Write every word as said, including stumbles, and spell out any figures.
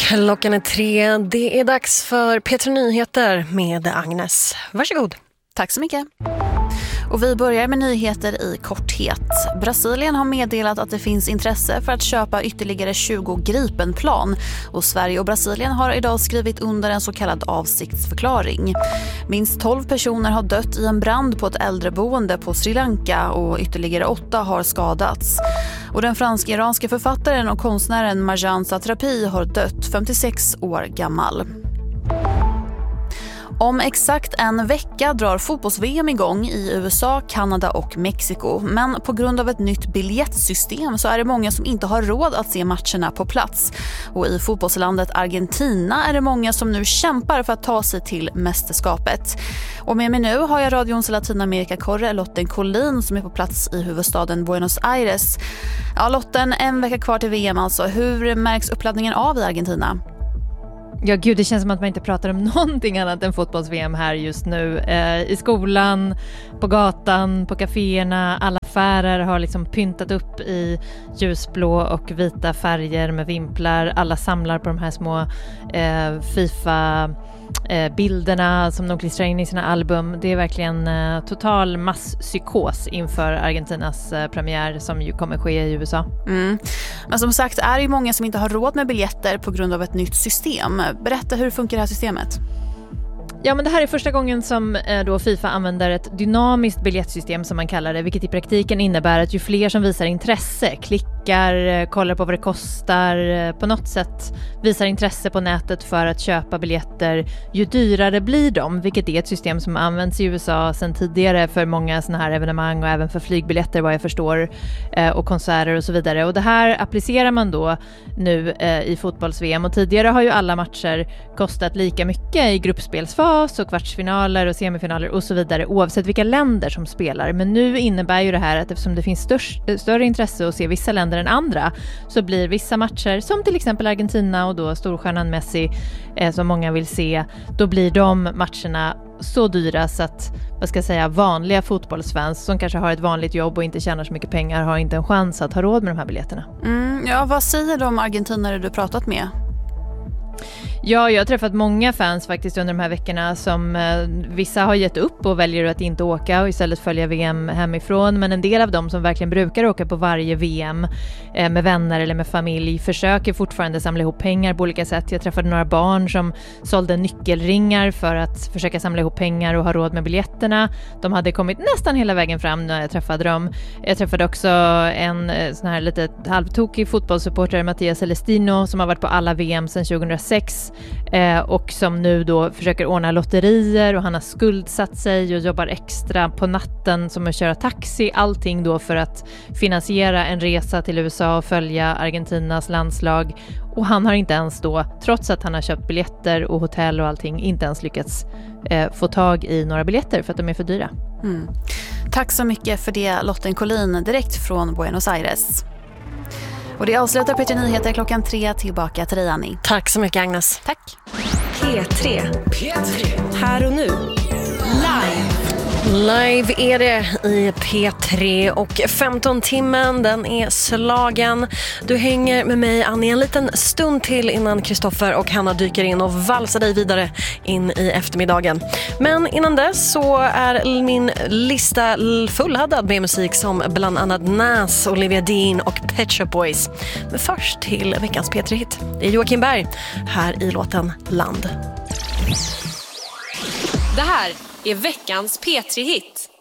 Klockan är tre. Det är dags för P tre Nyheter med Agnes. Varsågod. Tack så mycket. Och vi börjar med nyheter i korthet. Brasilien har meddelat att det finns intresse för att köpa ytterligare tjugo Gripenplan. Och Sverige och Brasilien har idag skrivit under en så kallad avsiktsförklaring. Minst tolv personer har dött i en brand på ett äldreboende på Sri Lanka och ytterligare åtta har skadats. Och den fransk-iranska författaren och konstnären Marjane Satrapi har dött, femtiosex år gammal. Om exakt en vecka drar fotbolls-V M igång i U S A, Kanada och Mexiko. Men på grund av ett nytt biljettsystem så är det många som inte har råd att se matcherna på plats. Och i fotbollslandet Argentina är det många som nu kämpar för att ta sig till mästerskapet. Och med mig nu har jag radions Latinamerika-korre Lotten Collin som är på plats i huvudstaden Buenos Aires. Ja, Lotten, en vecka kvar till V M alltså. Hur märks uppladdningen av i Argentina? Ja gud, det känns som att man inte pratar om någonting annat än fotbolls-V M här just nu. Eh, I skolan, på gatan, på kaféerna, alla affärer har liksom pyntat upp i ljusblå och vita färger med vimplar. Alla samlar på de här små eh, FIFA eh, bilderna som de klistrar in i sina album. Det är verkligen eh, total masspsykos inför Argentinas eh, premiär som ju kommer ske i U S A. Mm. Men som sagt är det ju många som inte har råd med biljetter på grund av ett nytt system. Berätta, hur funkar det här systemet? Ja, men det här är första gången som eh, då FIFA använder ett dynamiskt biljettsystem som man kallar det, vilket i praktiken innebär att ju fler som visar intresse, klickar, eh, kollar på vad det kostar, eh, på något sätt visar intresse på nätet för att köpa biljetter, ju dyrare blir de, vilket är ett system som används i U S A sedan tidigare för många såna här evenemang och även för flygbiljetter vad jag förstår eh, och konserter och så vidare. Och det här applicerar man då nu eh, i fotbolls-V M och tidigare har ju alla matcher kostat lika mycket i gruppspelsfas och kvartsfinaler och semifinaler och så vidare oavsett vilka länder som spelar. Men nu innebär ju det här att eftersom det finns störst, större intresse att se vissa länder än andra så blir vissa matcher som till exempel Argentina och då storstjärnan Messi eh, som många vill se, då blir de matcherna så dyra så att, vad ska jag säga, vanliga fotbollsfans som kanske har ett vanligt jobb och inte tjänar så mycket pengar har inte en chans att ha råd med de här biljetterna. Mm, ja, vad säger de argentinare du pratat med? Ja, jag har träffat många fans faktiskt under de här veckorna som eh, vissa har gett upp och väljer att inte åka och istället följa V M hemifrån. Men en del av dem som verkligen brukar åka på varje V M eh, med vänner eller med familj försöker fortfarande samla ihop pengar på olika sätt. Jag träffade några barn som sålde nyckelringar för att försöka samla ihop pengar och ha råd med biljetterna. De hade kommit nästan hela vägen fram när jag träffade dem. Jag träffade också en eh, sån här lite halvtokig fotbollssupporter, Mattias Celestino, som har varit på alla V M sedan tjugohundrasex. Eh, och som nu då försöker ordna lotterier och han har skuldsatt sig och jobbar extra på natten som att köra taxi, allting då för att finansiera en resa till U S A och följa Argentinas landslag. Och han har inte ens då, trots att han har köpt biljetter och hotell och allting, inte ens lyckats eh, få tag i några biljetter för att de är för dyra. Mm. Tack så mycket för det, Lotten Collin, direkt från Buenos Aires. Och det avslutar P tre Nyheter klockan tre. Tillbaka till dig, Annie. Tack så mycket, Agnes. Tack. P tre. P tre. Här och nu. Live. Live är det i P tre och femton-timmen, den är slagen. Du hänger med mig, Annie, en liten stund till innan Kristoffer och Hanna dyker in och valsar dig vidare in i eftermiddagen. Men innan dess så är min lista fulladdad med musik som bland annat Nas, Olivia Dean och Pet Shop Boys. Men först till veckans P tre-hit. Det är Joakim Berg här i låten Land. Det här är veckans P tre-hit.